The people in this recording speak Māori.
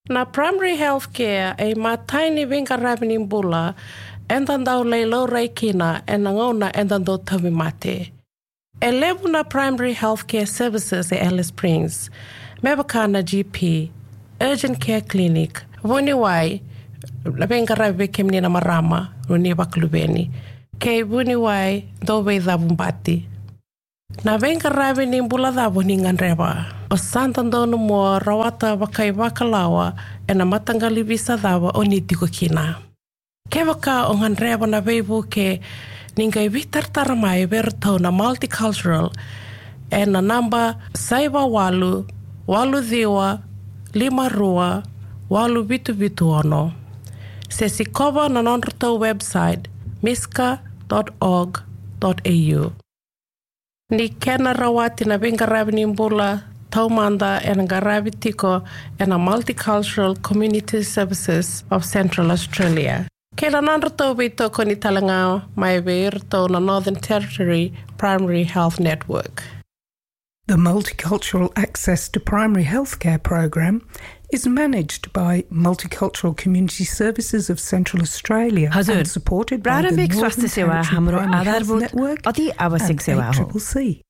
Na primary health care e mataini vinga ravini bula endandau leilo reikina e nangona endandau tawi mate. E levu na primary health care services e Alice Springs, mebakana GP, urgent care clinic, voni wai, venga ravi kemni na marama, runi baklubeni, ke voni wai dowe dhavumbati. Na venga ravi ni bula dhavu ni nganreba. O santando no mo rawata wakai wakalawa e na matangali visa dhawa o ni tiko kina. Ke waka o nganreba na veivu ke ningai vitartara mai verto na multicultural e na namba saiwa walu, walu dhiwa, 5 walu vitu ono. Se si kova na nonroto website miska.org.au. Ni kena rawati na venga ravi mbula taumanda e nga ravi tiko e na Multicultural Community Services of Central Australia. Kena nanroto vito ko ni talanga mai veirto na Northern Territory Primary Health Network. The Multicultural Access to Primary Healthcare program is managed by Multicultural Community Services of Central Australia and supported by the Northern Territory Primary Health Network and ACCC.